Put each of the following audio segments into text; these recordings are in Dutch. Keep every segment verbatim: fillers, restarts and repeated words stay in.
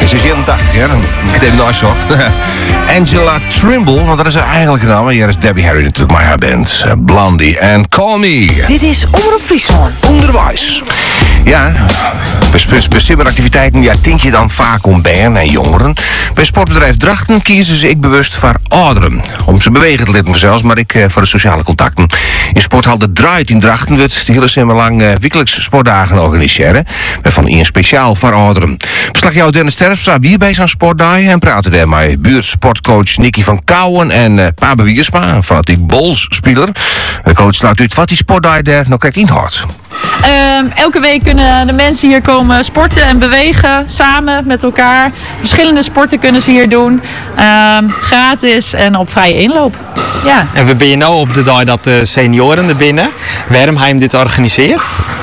Ze is eenentachtig, hè? Ik heb het nou zo. Angela Trimble, want dat is haar eigenlijke naam. Hier is Debbie Harry natuurlijk, maar haar band. Blondie en Call Me. Dit is Omroep Friesland. Onderwijs. Ja, bij, bij simmeractiviteiten ja, denk je dan vaak om bijen en jongeren. Bij sportbedrijf Drachten kiezen ze ik bewust voor ouderen. Om ze bewegen te laten zelfs, maar ik uh, voor de sociale contacten. In sporthal De Draait in Drachten wordt de hele zomer lang uh, wekelijks sportdagen organiseren. Waarvan één speciaal voor ouderen. Verslagjouwer Dennis Terpstra hier bij zo'n sportdag en praten daar met buurtsportcoach Nicky van Kouwen en uh, Pabe Wiersma, een fanatiek bolsspeler. De coach sluit uit wat die sportdag daar nou krijgt inhoudt. Um, elke week kunnen de mensen hier komen sporten en bewegen, samen met elkaar. Verschillende sporten kunnen ze hier doen, um, gratis en op vrije inloop. Ja. En we ben je nou op de dag dat de senioren er binnen. Waarom hij hem dit organiseert?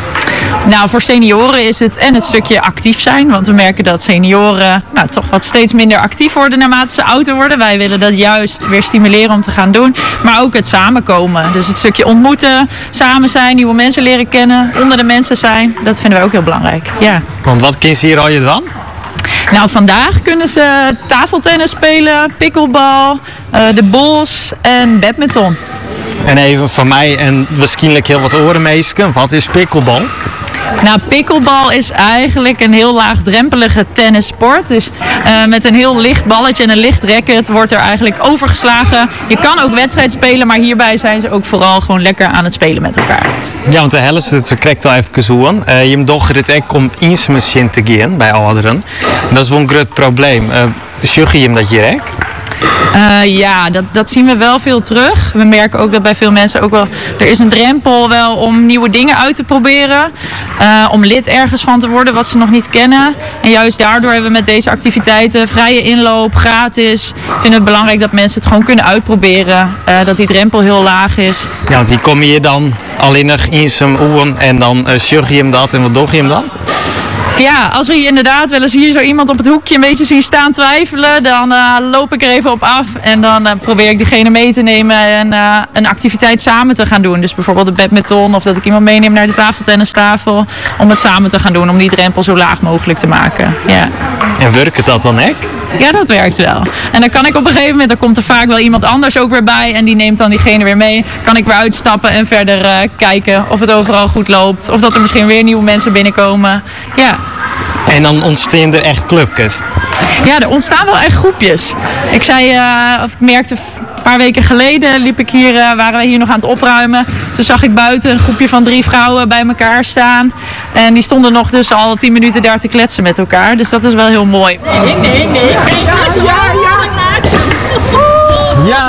Nou, voor senioren is het en het stukje actief zijn. Want we merken dat senioren nou, toch wat steeds minder actief worden naarmate ze ouder worden. Wij willen dat juist weer stimuleren om te gaan doen. Maar ook het samenkomen. Dus het stukje ontmoeten, samen zijn, nieuwe mensen leren kennen, onder de mensen zijn. Dat vinden wij ook heel belangrijk. Ja. Want wat kun je hier al je dan? Nou, vandaag kunnen ze tafeltennis spelen, picklebal, uh, de bols en badminton. En even van mij en waarschijnlijk heel wat orenmeesken. Wat is picklebal? Nou, picklebal is eigenlijk een heel laagdrempelige tennissport. Dus uh, met een heel licht balletje en een licht racket wordt er eigenlijk overgeslagen. Je kan ook wedstrijd spelen, maar hierbij zijn ze ook vooral gewoon lekker aan het spelen met elkaar. Ja, want de helft het krijgt al even zoen. Uh, je dochter het ook om eens machine te gaan bij ouderen. En dat is wel een groot probleem. Uh, Zag je hem dat hier ook? Uh, ja, dat, dat zien we wel veel terug. We merken ook dat bij veel mensen ook wel... Er is een drempel wel om nieuwe dingen uit te proberen. Uh, om lid ergens van te worden wat ze nog niet kennen. En juist daardoor hebben we met deze activiteiten vrije inloop, gratis. Ik vind het belangrijk dat mensen het gewoon kunnen uitproberen. Uh, dat die drempel heel laag is. Ja, want die kom je dan alleen nog in zijn oren en dan uh, zag je hem dat en wat doe je hem dan? Ja, als we hier inderdaad wel eens hier zo iemand op het hoekje een beetje zien staan twijfelen, dan uh, loop ik er even op af en dan uh, probeer ik diegene mee te nemen en uh, een activiteit samen te gaan doen. Dus bijvoorbeeld de badminton of dat ik iemand meeneem naar de tafeltennistafel om het samen te gaan doen, om die drempel zo laag mogelijk te maken. Ja. En werkt dat dan echt? Ja, dat werkt wel. En dan kan ik op een gegeven moment, dan komt er vaak wel iemand anders ook weer bij en die neemt dan diegene weer mee. Kan ik weer uitstappen en verder uh, kijken of het overal goed loopt. Of dat er misschien weer nieuwe mensen binnenkomen. Ja. En dan ontstaan er echt clubjes? Ja, er ontstaan wel echt groepjes. Ik zei, uh, of ik merkte een paar weken geleden liep ik hier, uh, waren wij hier nog aan het opruimen. Toen zag ik buiten een groepje van drie vrouwen bij elkaar staan. En die stonden nog dus al tien minuten daar te kletsen met elkaar. Dus dat is wel heel mooi. Nee, nee, nee. Ja, ja, ja. Ja!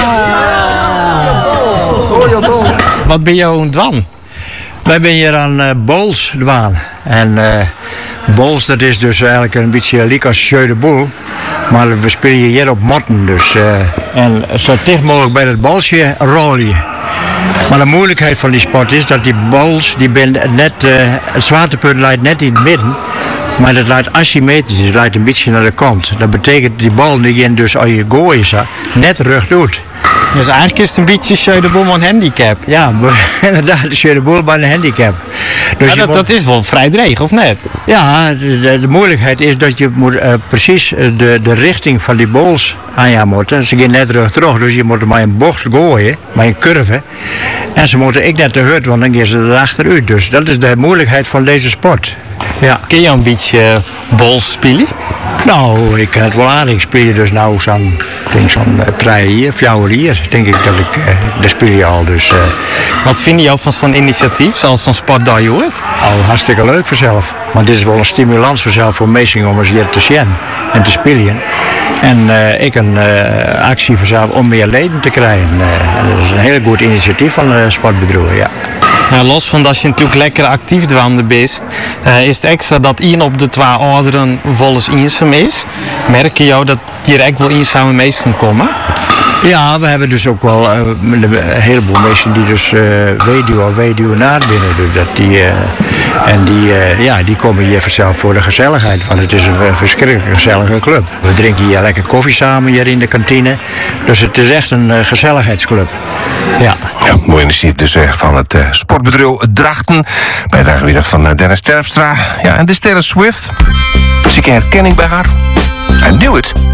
Wat ben je aan het doen? Wij zijn hier aan uh, Bols dwaan. En uh, Bols, dat is dus eigenlijk een beetje liek als Jeu de Boel. Maar we spelen hier op motten. Dus, uh, en zo dicht mogelijk bij het bolsje rollen. Maar de moeilijkheid van die sport is dat die bols, die ben net, uh, het zwaartepunt lijkt net in het midden. Maar dat lijkt asymmetrisch, het lijkt een beetje naar de kant. Dat betekent die bal die je dus als je gooien zat, net rug doet. Dus eigenlijk is het een beetje Jeu de Boel met een handicap. Ja, inderdaad, Jeu de Boel bij een handicap. Dus ja, dat, moet... dat is wel vrij dreig, of net? Ja, de, de, de moeilijkheid is dat je moet, uh, precies de, de richting van die bols aan je moet. Ze gaan net terug terug, dus je moet maar een bocht gooien, maar een curve. En ze moeten ik net te hut, want dan gaan ze erachteruit. Dus dat is de moeilijkheid van deze sport. Ja. Kun je een beetje bols spelen? Nou, ik kan het wel aardig spelen, dus nou zo'n zo'n uh, drie hier, vier hier, denk ik dat ik, uh, dat speel je al. Dus, uh, wat vind je ook van zo'n initiatief, zoals zo'n sportdag je hoort? Al hartstikke leuk voor zelf. Maar dit is wel een stimulans voor zelf voor mensen om eens hier te zien en te spelen. En uh, ik een uh, actie voor zelf om meer leden te krijgen. Uh, dat is een heel goed initiatief van de uh, sportbedrijven, ja. Nou, los van dat je natuurlijk lekker actief dwanden bent, uh, is het extra dat één op de twee ouderen volgens eenzaam is. Merk je jou dat die er ook wel eenzame mensen gaan komen? Ja, we hebben dus ook wel uh, een heleboel mensen die dus uh, weduwe of weduwenaar binnen doen. Dat die, uh, en die, uh, ja, die komen hier vanzelf voor de gezelligheid, want het is een uh, verschrikkelijk gezellige club. We drinken hier lekker koffie samen hier in de kantine. Dus het is echt een uh, gezelligheidsclub. Ja. Ja, mooi initiatief dus uh, van het uh, sportbedrijf Drachten. Bijdrage weer dat van uh, Dennis Terpstra. Ja, en de Taylor Swift. Zie ik herkenning bij haar? I knew it.